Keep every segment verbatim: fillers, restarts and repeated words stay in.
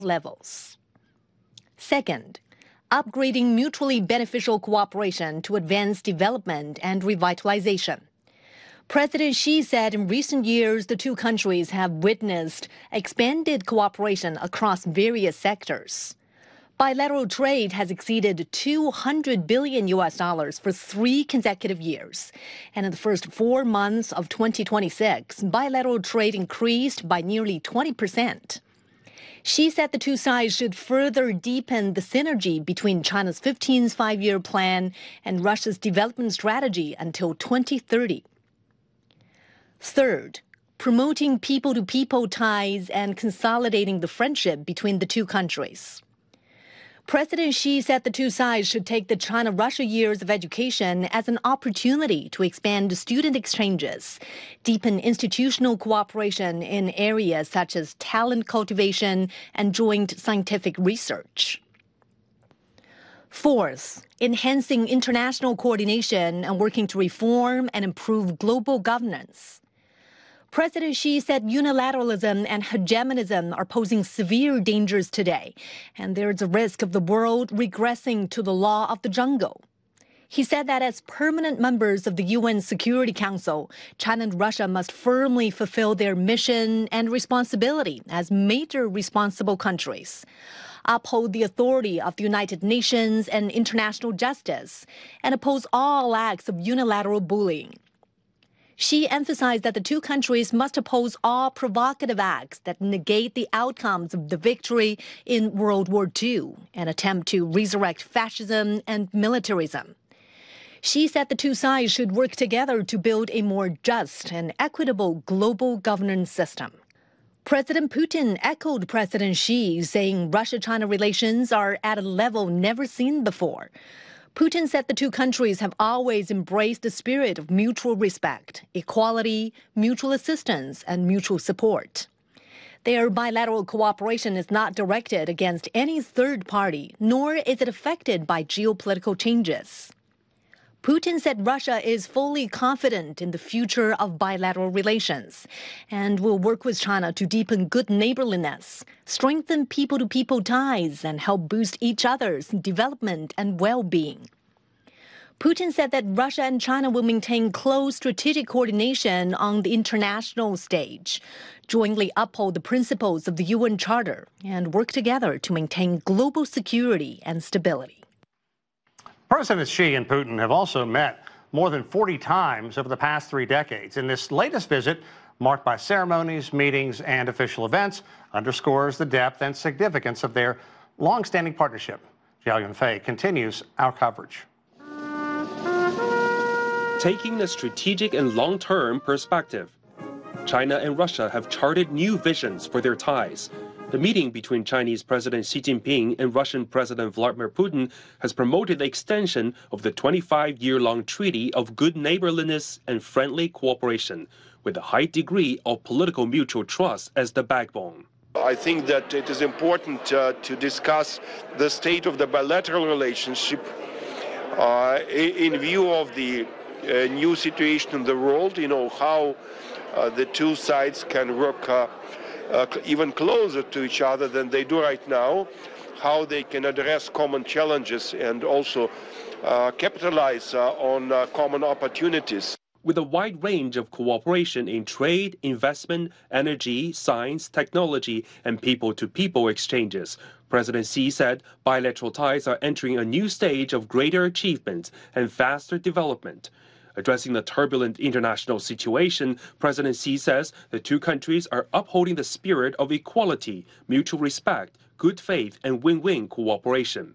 levels. Second, upgrading mutually beneficial cooperation to advance development and revitalization. President Xi said in recent years the two countries have witnessed expanded cooperation across various sectors. Bilateral trade has exceeded two hundred billion U S dollars for three consecutive years. And in the first four months of twenty twenty-six, bilateral trade increased by nearly twenty percent. Xi said the two sides should further deepen the synergy between China's fifteenth Five-Year Plan and Russia's development strategy until twenty thirty. Third, promoting people-to-people ties and consolidating the friendship between the two countries. President Xi said the two sides should take the China-Russia years of education as an opportunity to expand student exchanges, deepen institutional cooperation in areas such as talent cultivation and joint scientific research. Fourth, enhancing international coordination and working to reform and improve global governance. President Xi said unilateralism and hegemonism are posing severe dangers today, and there is a risk of the world regressing to the law of the jungle. He said that as permanent members of the U N Security Council, China and Russia must firmly fulfill their mission and responsibility as major responsible countries, uphold the authority of the United Nations and international justice, and oppose all acts of unilateral bullying. Xi emphasized that the two countries must oppose all provocative acts that negate the outcomes of the victory in World War Two and attempt to resurrect fascism and militarism. Xi said the two sides should work together to build a more just and equitable global governance system. President Putin echoed President Xi, saying Russia-China relations are at a level never seen before. Putin said the two countries have always embraced the spirit of mutual respect, equality, mutual assistance, and mutual support. Their bilateral cooperation is not directed against any third party, nor is it affected by geopolitical changes. Putin said Russia is fully confident in the future of bilateral relations and will work with China to deepen good neighborliness, strengthen people-to-people ties, and help boost each other's development and well-being. Putin said that Russia and China will maintain close strategic coordination on the international stage, jointly uphold the principles of the U N Charter, and work together to maintain global security and stability. Presidents Xi and Putin have also met more than forty times over the past three decades. And this latest visit, marked by ceremonies, meetings, and official events, underscores the depth and significance of their long-standing partnership. Jiao Yunfei continues our coverage. Taking a strategic and long-term perspective, China and Russia have charted new visions for their ties. The meeting between Chinese President Xi Jinping and Russian President Vladimir Putin has promoted the extension of the twenty-five-year-long treaty of good neighborliness and friendly cooperation, with a high degree of political mutual trust as the backbone. I think that it is important uh, to discuss the state of the bilateral relationship uh, in view of the uh, new situation in the world, you know, how uh, the two sides can work uh, Uh, even closer to each other than they do right now, how they can address common challenges and also uh, capitalize uh, on uh, common opportunities. With a wide range of cooperation in trade, investment, energy, science, technology, and people-to-people exchanges, President Xi said bilateral ties are entering a new stage of greater achievement and faster development. Addressing the turbulent international situation, President Xi says the two countries are upholding the spirit of equality, mutual respect, good faith, and win-win cooperation.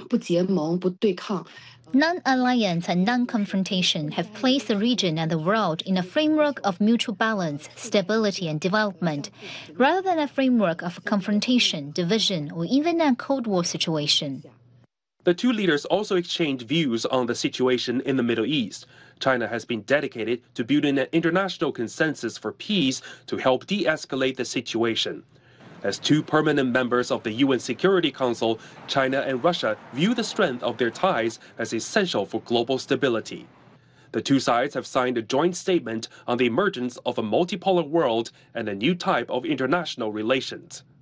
Non-alliance and non-confrontation have placed the region and the world in a framework of mutual balance, stability, and development, rather than a framework of confrontation, division, or even a Cold War situation. The two leaders also exchanged views on the situation in the Middle East. China has been dedicated to building an international consensus for peace to help de-escalate the situation. As two permanent members of the U N Security Council, China and Russia view the strength of their ties as essential for global stability. The two sides have signed a joint statement on the emergence of a multipolar world and a new type of international relations.